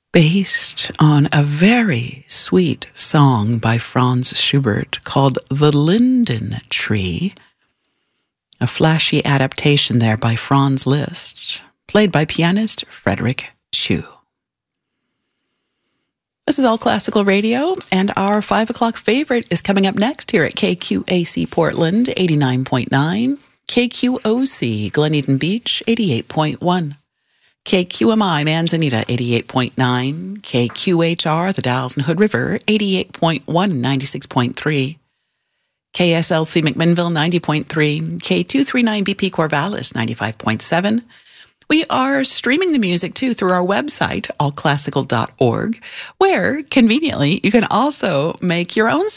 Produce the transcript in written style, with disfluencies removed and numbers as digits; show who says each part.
Speaker 1: based on a very sweet song by Franz Schubert called The Linden Tree, a flashy adaptation there by Franz Liszt, played by pianist Frederick Chu. This is All Classical Radio, and our 5 o'clock favorite is coming up next here at KQAC Portland, 89.9, KQOC Glen Beach, 88.1, KQMI Manzanita, 88.9, KQHR The Dalles and Hood River, 88.1 and 96.3, KSLC McMinnville, 90.3, K239 BP Corvallis, 95.7. We are streaming the music, too, through our website, allclassical.org, where, conveniently, you can also make your own